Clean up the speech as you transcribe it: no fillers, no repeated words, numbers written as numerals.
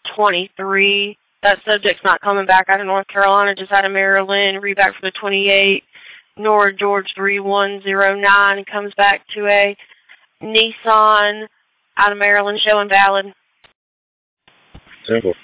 23. That subject's not coming back out of North Carolina, just out of Maryland. Read back for the 28. Nora George 3109 comes back to a Nissan out of Maryland, showing valid. Simple.